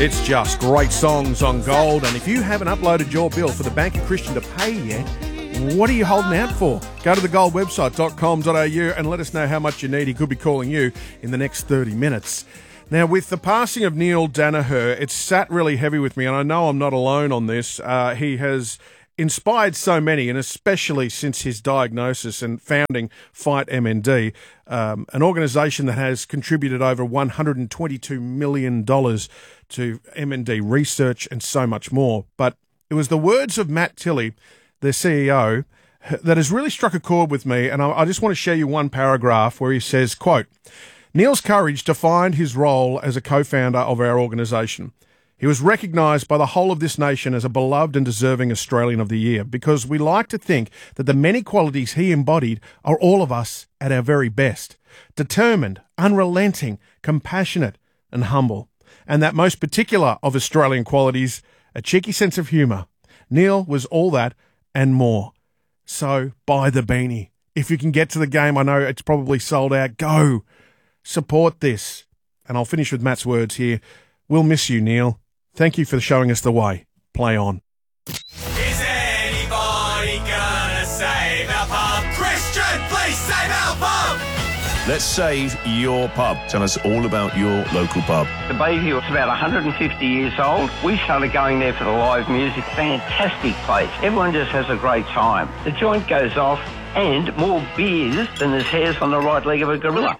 It's just great songs on Gold, and if you haven't uploaded your bill for the Bank of Christian to pay yet, what are you holding out for? Go to the goldwebsite.com.au and let us know how much you need. He could be calling you in the next 30 minutes. Now, with the passing of Neil Danaher, it's sat really heavy with me, and I know I'm not alone on this. He has inspired so many, and especially since his diagnosis and founding Fight MND, an organisation that has contributed over $122 million to MND research and so much more. But it was the words of Matt Tilley, their CEO, that has really struck a chord with me, and I just want to share you one paragraph where he says, quote, "Neil's courage defined his role as a co-founder of our organisation. He was recognised by the whole of this nation as a beloved and deserving Australian of the Year because we like to think that the many qualities he embodied are all of us at our very best. Determined, unrelenting, compassionate and humble. And that most particular of Australian qualities, a cheeky sense of humour. Neil was all that and more. So buy the beanie. If you can get to the game, I know it's probably sold out, go. Support this." And I'll finish with Matt's words here. "We'll miss you, Neil. Thank you for showing us the way. Play on." Is anybody gonna save our pub? Christian, please save our pub! Let's save your pub. Tell us all about your local pub. The Bayview is about 150 years old. We started going there for the live music. Fantastic place. Everyone just has a great time. The joint goes off and more beers than there's hairs on the right leg of a gorilla.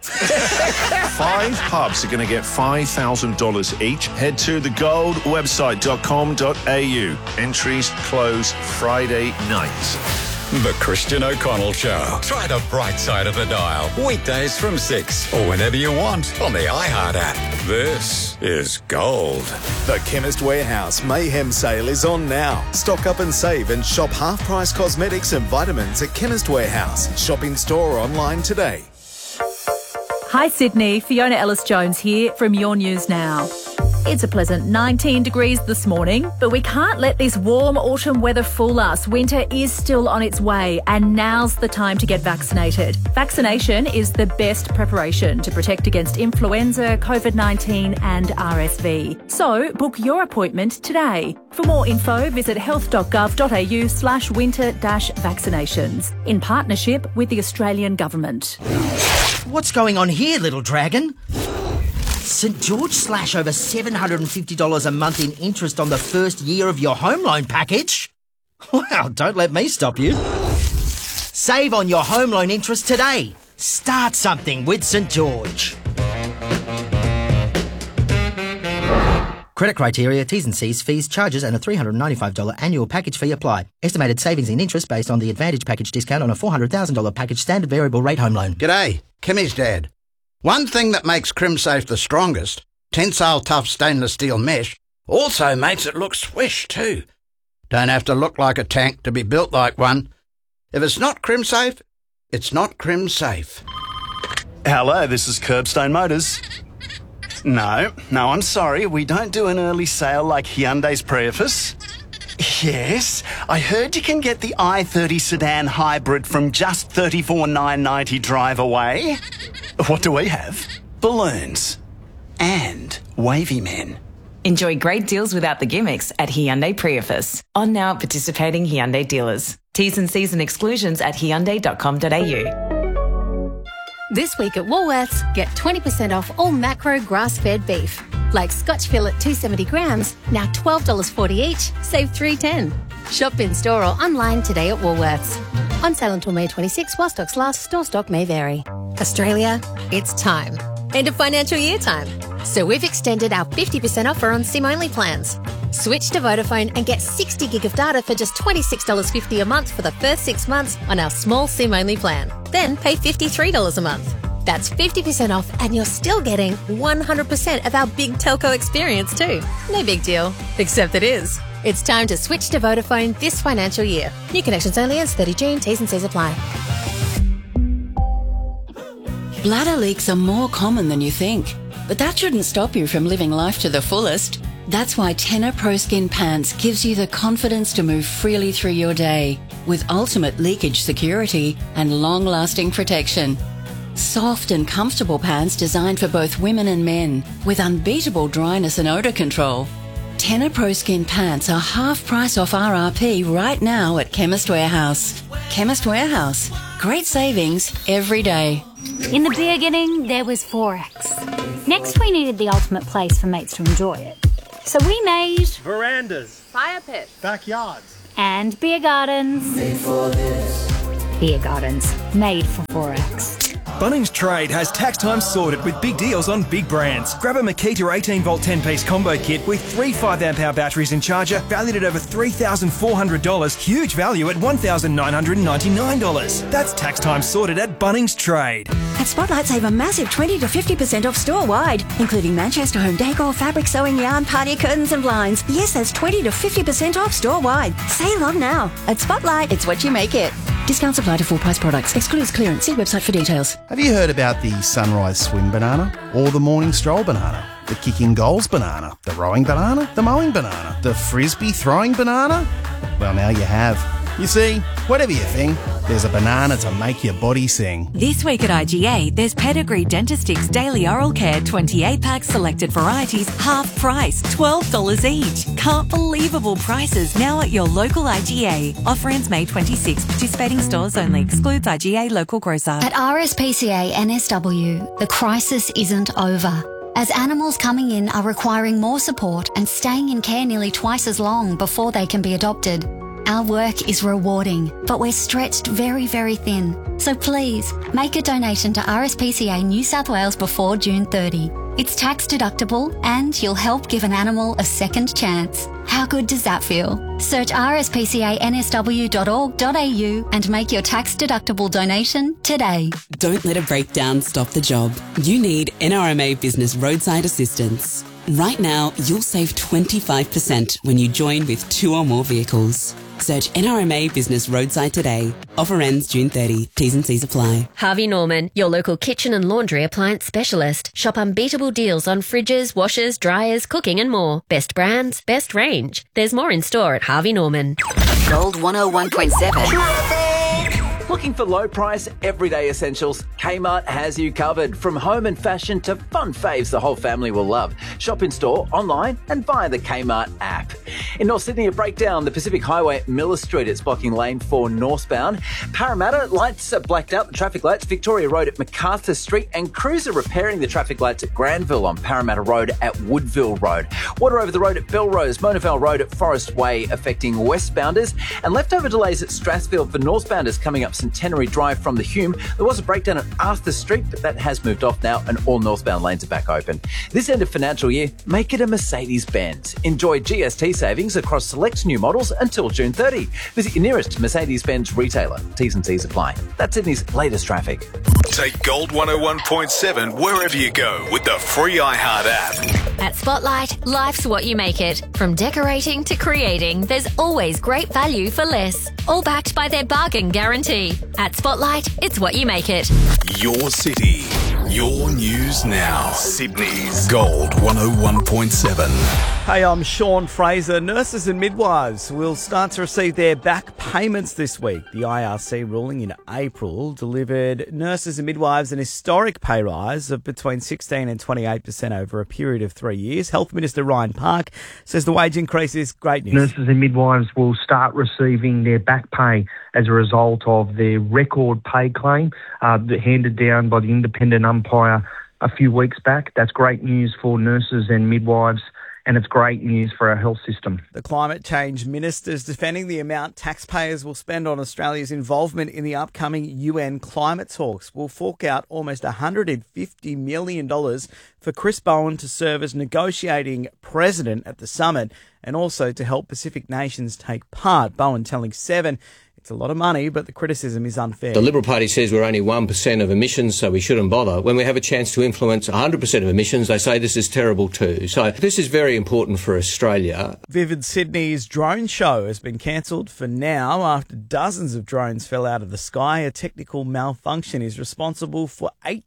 5 pubs are going to get $5,000 each. Head to thegoldwebsite.com.au. Entries close Friday night. The Christian O'Connell Show. Try the bright side of the dial. Weekdays from 6 or whenever you want on the iHeart app. This is Gold. The Chemist Warehouse Mayhem Sale is on now. Stock up and save and shop half-price cosmetics and vitamins at Chemist Warehouse. Shop in store or online today. Hi Sydney, Fiona Ellis-Jones here from Your News Now. It's a pleasant 19 degrees this morning, but we can't let this warm autumn weather fool us. Winter is still on its way, and now's the time to get vaccinated. Vaccination is the best preparation to protect against influenza, COVID-19 and RSV. So book your appointment today. For more info, visit health.gov.au/winter-vaccinations in partnership with the Australian Government. What's going on here, little dragon? St George slash over $750 a month in interest on the first year of your home loan package? Well, don't let me stop you. Save on your home loan interest today. Start something with St George. Credit criteria, T's and C's, fees, charges and a $395 annual package fee apply. Estimated savings in interest based on the Advantage package discount on a $400,000 package standard variable rate home loan. G'day, Kimmy's dad. One thing that makes CrimSafe the strongest, tensile tough stainless steel mesh, also makes it look swish too. Don't have to look like a tank to be built like one. If it's not CrimSafe, it's not CrimSafe. Hello, this is Curbstone Motors. No, I'm sorry, we don't do an early sale like Hyundai's Prius. Yes, I heard you can get the i30 sedan hybrid from just $34,990 drive away. What do we have? Balloons. And wavy men. Enjoy great deals without the gimmicks at Hyundai Prius. On now at participating Hyundai dealers. T's and C's and exclusions at hyundai.com.au. This week at Woolworths, get 20% off all macro grass-fed beef. Like Scotch fillet 270 grams, now $12.40 each, save $3.10. Shop in store or online today at Woolworths. On sale until May 26 while stocks last. Store stock may vary. Australia, it's time. End of financial year time. So we've extended our 50% offer on SIM-only plans. Switch to Vodafone and get 60 gig of data for just $26.50 a month for the first 6 months on our small SIM-only plan. Then pay $53 a month. That's 50% off and you're still getting 100% of our big telco experience too. No big deal, except it is. It's time to switch to Vodafone this financial year. New connections only ends 30 June. T's and C's apply. Bladder leaks are more common than you think, but that shouldn't stop you from living life to the fullest. That's why Tenor Pro Skin Pants gives you the confidence to move freely through your day with ultimate leakage security and long-lasting protection. Soft and comfortable pants designed for both women and men, with unbeatable dryness and odour control. Tenor Pro Skin pants are half price off RRP right now at Chemist Warehouse. Chemist Warehouse. Great savings every day. In the beginning, there was Forex. Next, we needed the ultimate place for mates to enjoy it. So we made verandas, fire pits, backyards, and beer gardens. Made for this. Beer gardens made for Forex. Bunnings Trade has tax time sorted with big deals on big brands. Grab a Makita 18-volt 10-piece combo kit with 3 5-amp-hour batteries and charger valued at over $3,400. Huge value at $1,999. That's tax time sorted at Bunnings Trade. At Spotlight, save a massive 20 to 50% off store-wide, including Manchester home decor, fabric sewing yarn, party curtains and blinds. Yes, that's 20 to 50% off store-wide. Save on now. At Spotlight, it's what you make it. Discounts apply to full-price products. Excludes clearance. See website for details. Have you heard about the sunrise swim banana? Or the morning stroll banana? The kicking goals banana? The rowing banana? The mowing banana? The frisbee throwing banana? Well, now you have. You see, whatever you think, there's a banana to make your body sing. This week at IGA, there's Pedigree Dentistix Daily Oral Care 28-pack selected varieties, half price, $12 each. Can't believable prices now at your local IGA. Offer ends May 26. Participating stores only. Excludes IGA local grocer. At RSPCA NSW, the crisis isn't over. As animals coming in are requiring more support and staying in care nearly twice as long before they can be adopted. Our work is rewarding, but we're stretched very, very thin. So please, make a donation to RSPCA New South Wales before June 30. It's tax deductible and you'll help give an animal a second chance. How good does that feel? Search rspcansw.org.au and make your tax deductible donation today. Don't let a breakdown stop the job. You need NRMA Business Roadside Assistance. Right now, you'll save 25% when you join with 2 or more vehicles. Search NRMA Business Roadside today. Offer ends June 30. T's and C's apply. Harvey Norman, your local kitchen and laundry appliance specialist. Shop unbeatable deals on fridges, washers, dryers, cooking and more. Best brands, best range. There's more in store at Harvey Norman. Gold 101.7. Looking for low price, everyday essentials? Kmart has you covered. From home and fashion to fun faves the whole family will love. Shop in store, online and via the Kmart app. In North Sydney, a breakdown. The Pacific Highway at Miller Street, it's blocking lane 4 northbound. Parramatta, lights are blacked out, the traffic lights. Victoria Road at MacArthur Street, and crews are repairing the traffic lights at Granville on Parramatta Road at Woodville Road. Water over the road at Belrose, Monavale Road at Forest Way affecting westbounders, and leftover delays at Strathfield for northbounders coming up Centenary Drive from the Hume. There was a breakdown at Arthur Street, but that has moved off now and all northbound lanes are back open. This end of financial year, make it a Mercedes-Benz. Enjoy GST savings across select new models until June 30. Visit your nearest Mercedes-Benz retailer. T's and C's apply. That's Sydney's latest traffic. Take Gold 101.7 wherever you go with the free iHeart app. At Spotlight, life's what you make it. From decorating to creating, there's always great value for less. All backed by their bargain guarantee. At Spotlight, it's what you make it. Your city, your news now. Sydney's Gold 101.7. Hey, I'm Sean Fraser. Nurses and midwives will start to receive their back payments this week. The IRC ruling in April delivered nurses and midwives an historic pay rise of between 16 and 28% over a period of 3 years. Health Minister Ryan Park says the wage increase is great news. Nurses and midwives will start receiving their back pay as a result of their record pay claim handed down by the independent umpire a few weeks back. That's great news for nurses and midwives, and it's great news for our health system. The Climate Change Minister's defending the amount taxpayers will spend on Australia's involvement in the upcoming UN climate talks. Will fork out almost $150 million for Chris Bowen to serve as negotiating president at the summit and also to help Pacific nations take part. Bowen telling Seven it's a lot of money, but the criticism is unfair. The Liberal Party says we're only 1% of emissions, so we shouldn't bother. When we have a chance to influence 100% of emissions, they say this is terrible too. So this is very important for Australia. Vivid Sydney's drone show has been cancelled for now after dozens of drones fell out of the sky. A technical malfunction is responsible for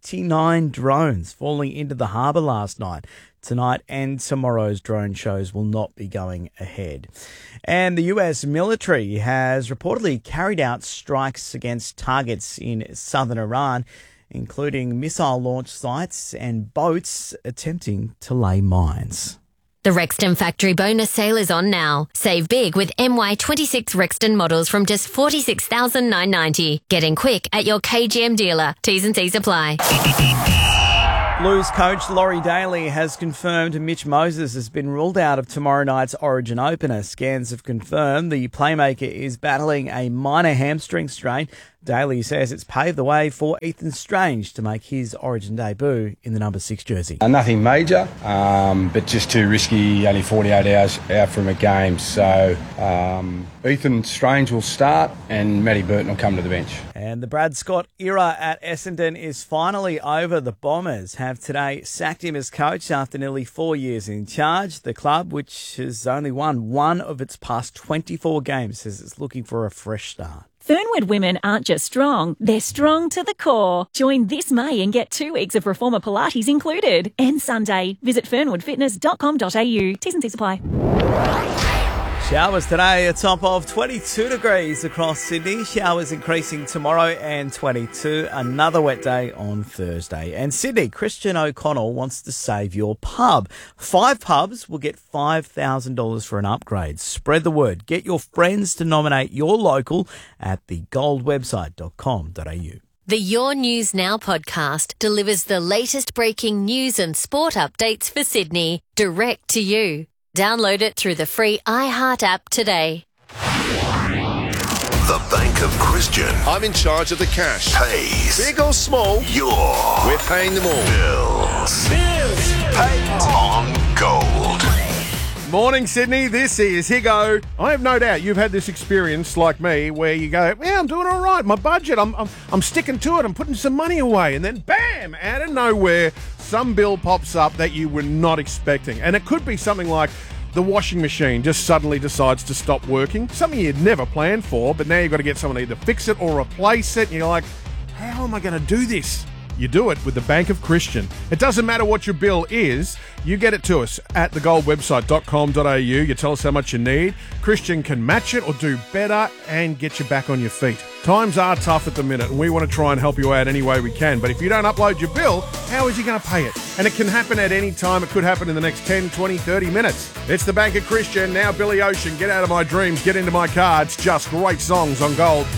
89 drones falling into the harbour last night. Tonight and tomorrow's drone shows will not be going ahead. And the US military has reportedly carried out strikes against targets in southern Iran, including missile launch sites and boats attempting to lay mines. The Rexton Factory bonus sale is on now. Save big with MY26 Rexton models from just $46,990. Get in quick at your KGM dealer. T's and C's apply. Blues coach Laurie Daly has confirmed Mitch Moses has been ruled out of tomorrow night's Origin opener. Scans have confirmed the playmaker is battling a minor hamstring strain. Daly says it's paved the way for Ethan Strange to make his Origin debut in the number 6 jersey. Nothing major, but just too risky, only 48 hours out from a game. So Ethan Strange will start and Matty Burton will come to the bench. And the Brad Scott era at Essendon is finally over. The Bombers have today sacked him as coach after nearly 4 years in charge. The club, which has only won one of its past 24 games, says it's looking for a fresh start. Fernwood women aren't just strong, they're strong to the core. Join this May and get 2 weeks of Reformer Pilates included. And Sunday, visit fernwoodfitness.com.au. T's and C's apply. Showers today, a top of 22 degrees across Sydney. Showers increasing tomorrow and 22. Another wet day on Thursday. And Sydney, Christian O'Connell wants to save your pub. 5 pubs will get $5,000 for an upgrade. Spread the word. Get your friends to nominate your local at thegoldwebsite.com.au. The Your News Now podcast delivers the latest breaking news and sport updates for Sydney direct to you. Download it through the free iHeart app today. The Bank of Christian. I'm in charge of the cash. Pays. Big or small, we're paying them all. Bills. Paid on gold. Morning, Sydney. This is Higo. I have no doubt you've had this experience like me where you go, yeah, I'm doing all right. My budget, I'm sticking to it. I'm putting some money away. And then, bam, out of nowhere, some bill pops up that you were not expecting. And it could be something like the washing machine just suddenly decides to stop working. Something you'd never planned for, but now you've got to get someone to either fix it or replace it. And you're like, how am I going to do this? You do it with the Bank of Christian. It doesn't matter what your bill is. You get it to us at thegoldwebsite.com.au. You tell us how much you need. Christian can match it or do better and get you back on your feet. Times are tough at the minute and we want to try and help you out any way we can. But if you don't upload your bill, how is he going to pay it? And it can happen at any time. It could happen in the next 10, 20, 30 minutes. It's the Bank of Christian. Now Billy Ocean, Get Out of My Dreams, Get Into My Car. It's just great songs on Gold.